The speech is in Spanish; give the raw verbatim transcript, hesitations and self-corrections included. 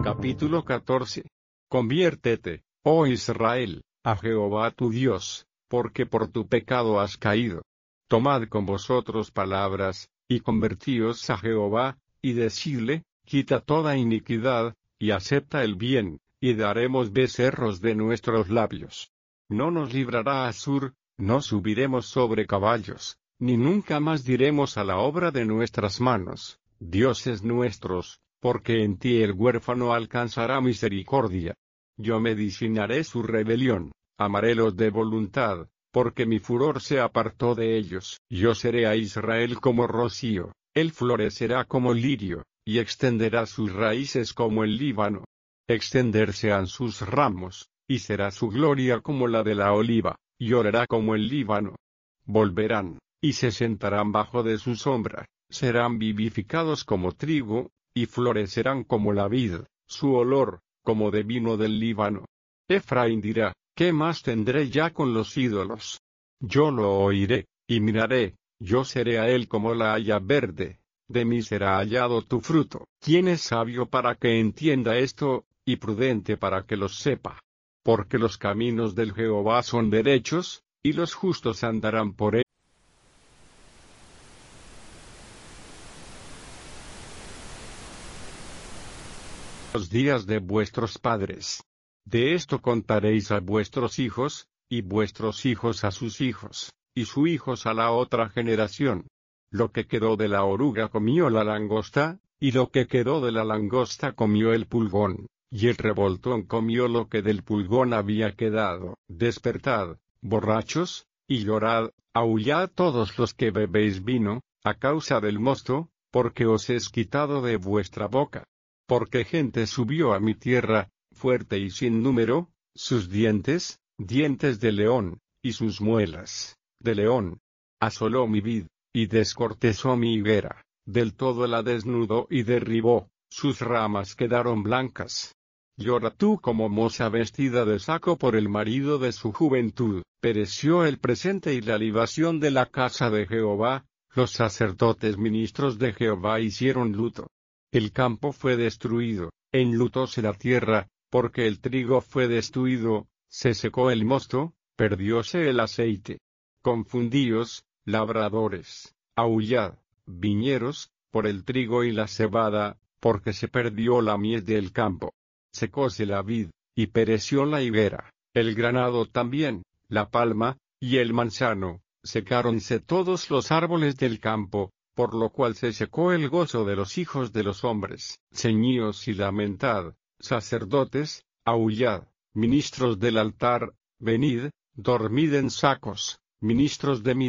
Capítulo catorce. Conviértete, oh Israel, a Jehová tu Dios, porque por tu pecado has caído. Tomad con vosotros palabras, y convertíos a Jehová, y decidle, quita toda iniquidad, y acepta el bien, y daremos becerros de nuestros labios. No nos librará Asur, no subiremos sobre caballos, ni nunca más diremos a la obra de nuestras manos, dioses nuestros, porque en ti el huérfano alcanzará misericordia. Yo medicinaré su rebelión, amarélos de voluntad, porque mi furor se apartó de ellos. Yo seré a Israel como rocío, él florecerá como lirio, y extenderá sus raíces como el Líbano. Extenderse han sus ramos, y será su gloria como la de la oliva, llorará como el Líbano. Volverán, y se sentarán bajo de su sombra, serán vivificados como trigo, y florecerán como la vid, su olor, como de vino del Líbano. Efraín dirá, ¿qué más tendré ya con los ídolos? Yo lo oiré, y miraré, yo seré a él como la haya verde, de mí será hallado tu fruto. ¿Quién es sabio para que entienda esto, y prudente para que lo sepa? Porque los caminos del Jehová son derechos, y los justos andarán por él. Los días de vuestros padres. De esto contaréis a vuestros hijos, y vuestros hijos a sus hijos, y sus hijos a la otra generación. Lo que quedó de la oruga comió la langosta, y lo que quedó de la langosta comió el pulgón, y el revoltón comió lo que del pulgón había quedado. Despertad, borrachos, y llorad, aullad todos los que bebéis vino, a causa del mosto, porque os es quitado de vuestra boca. Porque gente subió a mi tierra, fuerte y sin número, sus dientes, dientes de león, y sus muelas, de león. Asoló mi vid, y descortezó mi higuera, del todo la desnudó y derribó, sus ramas quedaron blancas. Llora tú como moza vestida de saco por el marido de su juventud. Pereció el presente y la libación de la casa de Jehová, los sacerdotes ministros de Jehová hicieron luto. El campo fue destruido, enlutóse la tierra, porque el trigo fue destruido, se secó el mosto, perdióse el aceite. Confundíos, labradores, aullad, viñeros, por el trigo y la cebada, porque se perdió la mies del campo. Secóse la vid, y pereció la higuera, el granado también, la palma, y el manzano, secáronse todos los árboles del campo, por lo cual se secó el gozo de los hijos de los hombres. Ceñíos y lamentad, sacerdotes, aullad, ministros del altar, venid, dormid en sacos, ministros de mi